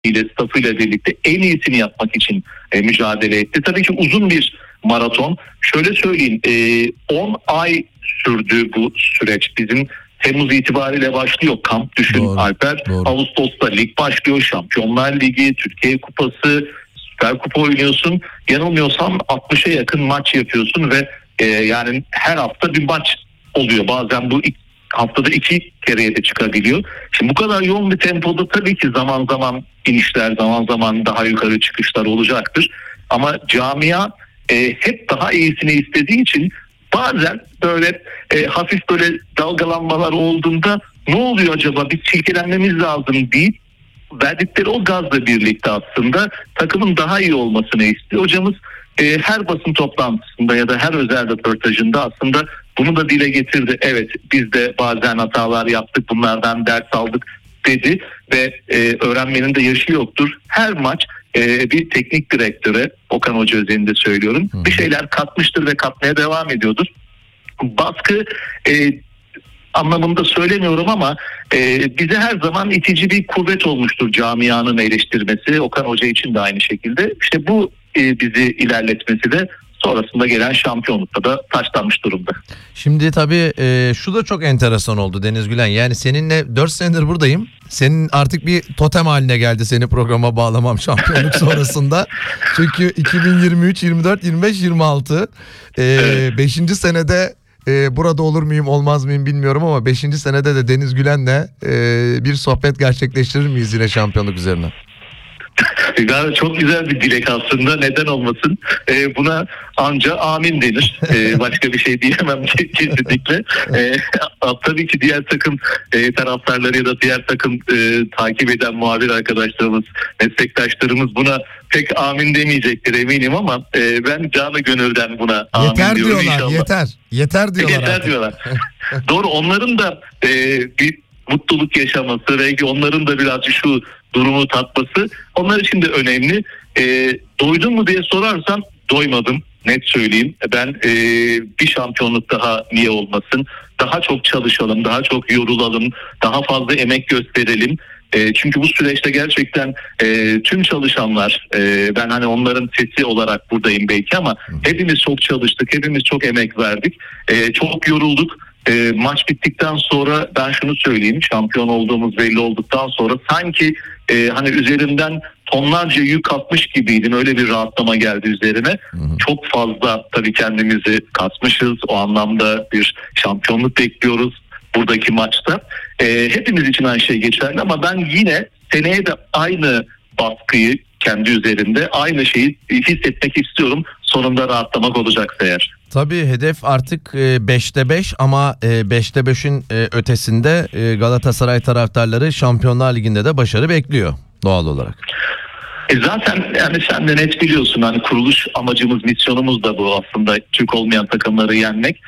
ile stafıyla birlikte en iyisini yapmak için mücadele etti. Tabii ki uzun bir maraton. Şöyle söyleyeyim, 10 ay sürdü bu süreç. Bizim Temmuz itibariyle başlıyor kamp, düşün Doğru, Alper. doğru. Ağustos'ta lig başlıyor, Şampiyonlar Ligi, Türkiye Kupası, Süper Kupa oynuyorsun. Yanılmıyorsam 60'a yakın maç yapıyorsun ve yani her hafta bir maç oluyor. Bazen bu haftada 2 kereye de çıkabiliyor. Şimdi bu kadar yoğun bir tempoda tabii ki zaman zaman inişler, zaman zaman daha yukarı çıkışlar olacaktır. Ama camia hep daha iyisini istediği için bazen böyle hafif böyle dalgalanmalar olduğunda ne oluyor acaba, bir silkelenmemiz lazım deyip verdikleri o gazla birlikte aslında takımın daha iyi olmasını istiyor. Hocamız her basın toplantısında ya da her özel röportajında aslında bunu da dile getirdi. Evet, biz de bazen hatalar yaptık, bunlardan ders aldık dedi ve öğrenmenin de yaşı yoktur. Her maç bir teknik direktöre, Okan Hoca özelinde söylüyorum, bir şeyler katmıştır ve katmaya devam ediyordur. Baskı anlamında söylemiyorum ama bize her zaman itici bir kuvvet olmuştur camianın eleştirmesi. Okan Hoca için de aynı şekilde. İşte bu bizi ilerletmesi de sonrasında gelen şampiyonlukta da taçlanmış durumda. Şimdi tabii şu da çok enteresan oldu Deniz Gülen. Yani seninle 4 senedir buradayım. Senin artık bir totem haline geldi seni programa bağlamam şampiyonluk sonrasında. Çünkü 2023, 24, 25, 26 5. senede burada olur muyum olmaz mıyım bilmiyorum ama 5. senede de Deniz Gülen'le bir sohbet gerçekleştirir miyiz yine şampiyonluk üzerine? Çok güzel bir dilek aslında, neden olmasın. Buna anca amin denir. Başka bir şey diyemem kesinlikle. Tabii ki diğer takım taraftarları ya da diğer takım takip eden muhabir arkadaşlarımız, meslektaşlarımız buna pek amin demeyecektir eminim ama ben canı gönülden buna amin yeter diyorum diyorlar, inşallah. Yeter diyorlar. Yeter diyorlar. Doğru, onların da bir mutluluk yaşaması, belki onların da birazcık şu durumu tatması onlar için de önemli. Doydun mu diye sorarsan doymadım, net söyleyeyim. Ben bir şampiyonluk daha niye olmasın? Daha çok çalışalım, daha çok yorulalım, daha fazla emek gösterelim. Çünkü bu süreçte gerçekten tüm çalışanlar, ben hani onların sesi olarak buradayım belki ama hepimiz çok çalıştık, hepimiz çok emek verdik, çok yorulduk. Maç bittikten sonra ben şunu söyleyeyim, şampiyon olduğumuz belli olduktan sonra sanki hani üzerimden tonlarca yük atmış gibiydim, öyle bir rahatlama geldi üzerime. Çok fazla tabii kendimizi kasmışız, o anlamda bir şampiyonluk bekliyoruz buradaki maçta. Hepimiz için aynı şey geçerli ama ben yine seneye de aynı baskıyı kendi üzerimde, aynı şeyi hissetmek istiyorum, sonunda rahatlamak olacaksa eğer. Tabii hedef artık 5'te 5 ama 5'te 5'in ötesinde Galatasaray taraftarları Şampiyonlar Ligi'nde de başarı bekliyor doğal olarak. Zaten yani sen de net biliyorsun, hani kuruluş amacımız, misyonumuz da bu aslında, Türk olmayan takımları yenmek.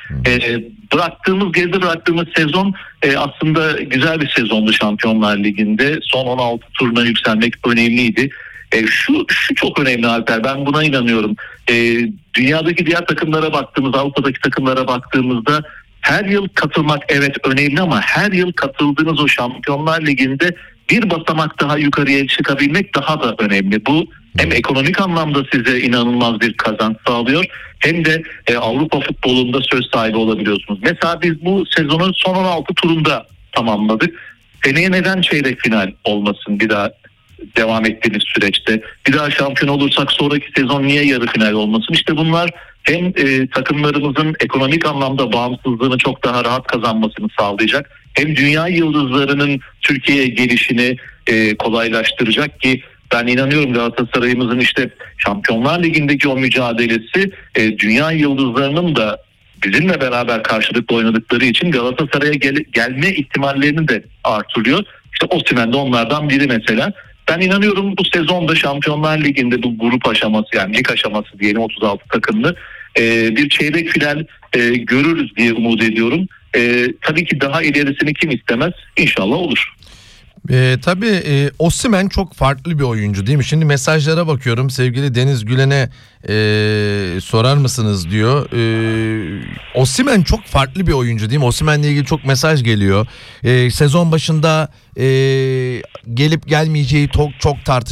Geride bıraktığımız sezon aslında güzel bir sezondu Şampiyonlar Ligi'nde. Son 16 turuna yükselmek önemliydi. Şu çok önemli Alper, ben buna inanıyorum. Dünyadaki diğer takımlara baktığımızda, Avrupa'daki takımlara baktığımızda her yıl katılmak evet önemli ama her yıl katıldığınız o Şampiyonlar Ligi'nde bir basamak daha yukarıya çıkabilmek daha da önemli. Bu hem ekonomik anlamda size inanılmaz bir kazanç sağlıyor, hem de Avrupa futbolunda söz sahibi olabiliyorsunuz. Mesela biz bu sezonun son 16 turunda tamamladık. Seneye neden çeyrek final olmasın bir daha devam ettiğimiz süreçte? Bir daha şampiyon olursak sonraki sezon niye yarı final olmasın? İşte bunlar hem takımlarımızın ekonomik anlamda bağımsızlığını çok daha rahat kazanmasını sağlayacak, hem dünya yıldızlarının Türkiye'ye gelişini kolaylaştıracak ki ben inanıyorum Galatasaray'ımızın işte Şampiyonlar Ligi'ndeki o mücadelesi dünya yıldızlarının da bizimle beraber karşılıklı oynadıkları için Galatasaray'a gelme ihtimallerini de artırıyor. İşte Osimhen de onlardan biri mesela. Ben inanıyorum bu sezonda Şampiyonlar Ligi'nde bu grup aşaması, yani lig aşaması diyelim, 36 takımlı bir çeyrek final görürüz diye umut ediyorum. Tabii ki daha ilerisini kim istemez? İnşallah olur. Tabii Osimhen çok farklı bir oyuncu değil mi? Şimdi mesajlara bakıyorum. Sevgili Deniz Gülen'e sorar mısınız diyor. Osimhen çok farklı bir oyuncu değil mi? Osimhen'le ilgili çok mesaj geliyor. Sezon başında gelip gelmeyeceği çok tartışılıyor.